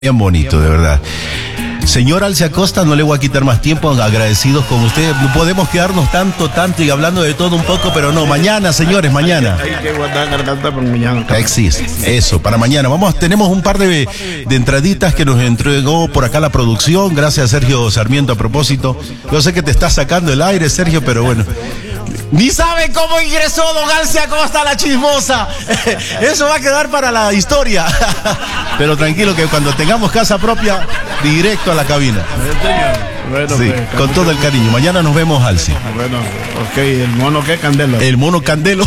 Bien bonito, de verdad. Señor Alce Acosta, no le voy a quitar más tiempo, agradecidos con usted. No podemos quedarnos tanto y hablando de todo un poco, pero no, mañana, señores, mañana. Hay que guardar garganta para mañana. Existe, eso, para mañana. Tenemos un par de entraditas que nos entregó por acá la producción, gracias a Sergio Sarmiento a propósito. Yo sé que te está sacando el aire, Sergio, pero bueno. Ni sabe cómo ingresó don Alce Acosta a la chismosa. Eso va a quedar para la historia. Pero tranquilo que cuando tengamos casa propia, directo a la cabina. Bueno, sí, pues, con todo el cariño. Mañana nos vemos, Alce. Bueno, ok, ¿el mono qué? Candelo. El mono Candelo.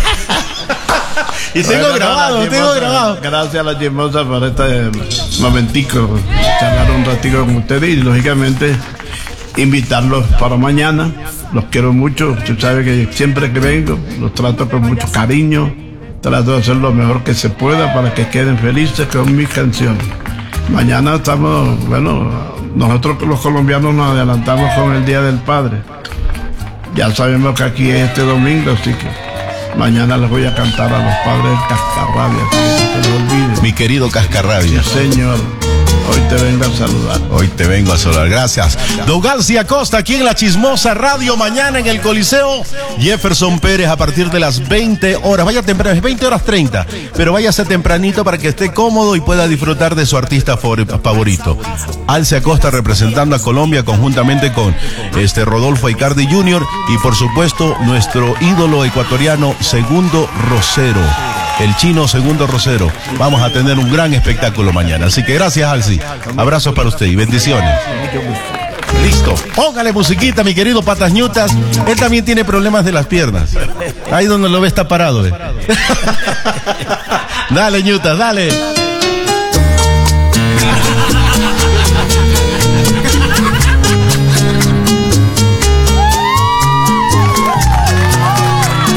Y tengo grabado. Gracias a la chismosa por este momentico, charlar un ratito con ustedes y lógicamente invitarlos para mañana. Los quiero mucho, usted sabe que siempre que vengo los trato con mucho cariño, trato de hacer lo mejor que se pueda para que queden felices con mis canciones. Mañana estamos, nosotros los colombianos nos adelantamos con el Día del Padre. Ya sabemos que aquí es este domingo, así que mañana les voy a cantar a los padres del Cascarrabia, que no se lo olviden. Mi querido Cascarrabia. Sí, señor. Hoy te vengo a saludar. Hoy te vengo a saludar, gracias. Don Alce Acosta aquí en La Chismosa Radio, mañana en el Coliseo Jefferson Pérez a partir de las 20 horas. Vaya temprano, es 20 horas 30, pero váyase tempranito para que esté cómodo y pueda disfrutar de su artista favorito. Alce Acosta representando a Colombia conjuntamente con Rodolfo Icardi Jr. y por supuesto nuestro ídolo ecuatoriano Segundo Rosero. El chino Segundo Rosero. Vamos a tener un gran espectáculo mañana. Así que gracias, Alce. Abrazos para usted y bendiciones. Listo. Póngale musiquita, mi querido Patas Ñutas. Él también tiene problemas de las piernas. Ahí donde lo ve está parado. Dale, Ñutas, dale.